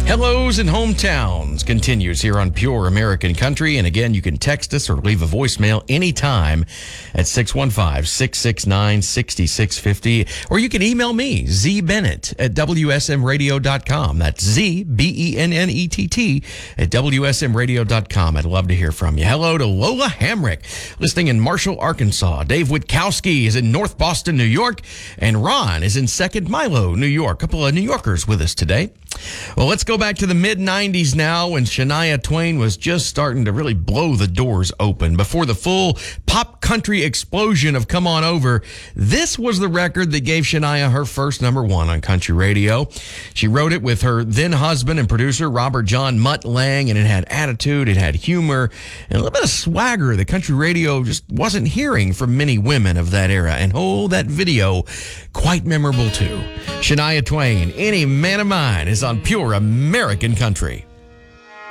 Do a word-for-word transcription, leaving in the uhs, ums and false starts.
Hellos and Hometowns continues here on Pure American Country. And again, you can text us or leave a voicemail anytime at six one five, six six nine, six six five zero. Or you can email me, zbennett at w s m radio dot com. That's Z, B E N N E T T at w s m radio dot com. I'd love to hear from you. Hello to Lola Hamrick, listening in Marshall, Arkansas. Dave Witkowski is in North Boston, New York. And Ron is in Second Milo, New York. A couple of New Yorkers with us today. Well, let's go back to the mid nineties now when Shania Twain was just starting to really blow the doors open. Before the full pop country explosion of Come On Over, this was the record that gave Shania her first number one on country radio. She wrote it with her then husband and producer, Robert John Mutt Lang, and it had attitude, it had humor, and a little bit of swagger that country radio just wasn't hearing from many women of that era. And oh, that video, quite memorable too. Shania Twain, Any Man of Mine, is on Pure American Country.